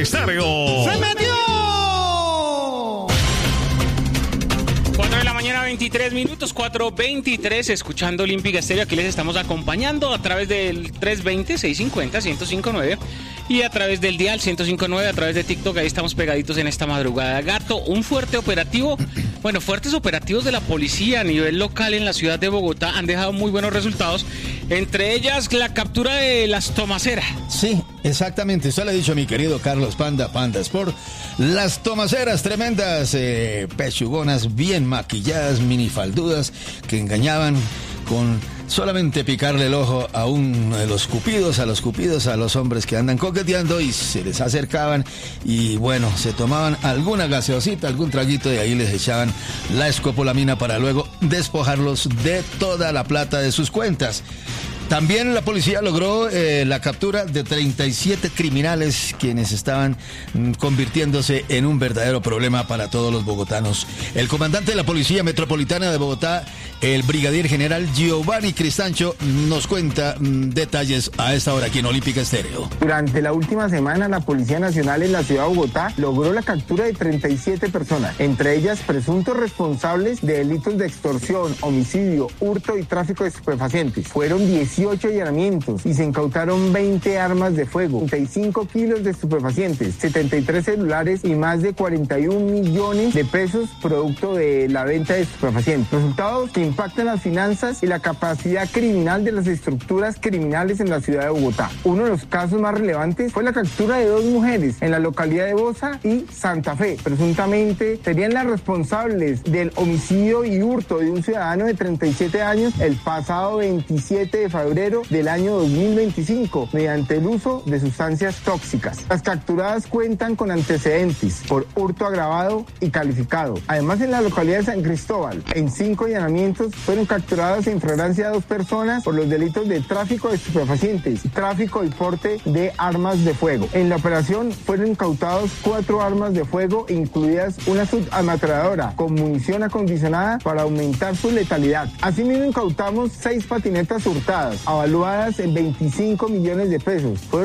Estéreo. ¡Se metió! 4 de la mañana, 23 minutos, 4:23, escuchando Olímpica Estéreo. Aquí les estamos acompañando a través del 320-650-1059 y a través del dial 1059, a través de TikTok. Ahí estamos pegaditos en esta madrugada. Gato, un fuerte operativo, fuertes operativos de la policía a nivel local en la ciudad de Bogotá han dejado muy buenos resultados. Entre ellas, la captura de las tomaceras. Sí, exactamente. Usted le ha dicho a mi querido Carlos Panda Sport. Las tomaceras tremendas, pechugonas bien maquilladas, minifaldudas, que engañaban con solamente picarle el ojo a uno de los cupidos, a los hombres que andan coqueteando, y se les acercaban y bueno, se tomaban alguna gaseosita, algún traguito, y ahí les echaban la escopolamina para luego despojarlos de toda la plata de sus cuentas. También la policía logró la captura de 37 criminales, quienes estaban convirtiéndose en un verdadero problema para todos los bogotanos. El comandante de la Policía Metropolitana de Bogotá, el brigadier general Giovanni Cristancho, nos cuenta detalles a esta hora aquí en Olímpica Estéreo. Durante la última semana, la Policía Nacional en la ciudad de Bogotá logró la captura de 37 personas, entre ellas presuntos responsables de delitos de extorsión, homicidio, hurto y tráfico de estupefacientes. Fueron 18 allanamientos y se incautaron 20 armas de fuego, 35 kilos de estupefacientes, 73 celulares y más de 41 millones de pesos producto de la venta de estupefacientes. Resultados que impactan las finanzas y la capacidad criminal de las estructuras criminales en la ciudad de Bogotá. Uno de los casos más relevantes fue la captura de 2 mujeres en la localidad de Bosa y Santa Fe. Presuntamente serían las responsables del homicidio y hurto de un ciudadano de 37 años el pasado 27 de febrero del año 2025 mediante el uso de sustancias tóxicas. Las capturadas cuentan con antecedentes por hurto agravado y calificado. Además, en la localidad de San Cristóbal, en 5 allanamientos fueron capturadas en flagrancia 2 personas por los delitos de tráfico de estupefacientes, tráfico y porte de armas de fuego. En la operación fueron incautados 4 armas de fuego, incluidas una subametralladora con munición acondicionada para aumentar su letalidad. Asimismo, incautamos 6 patinetas hurtadas, avaluadas en 25 millones de pesos. Fueron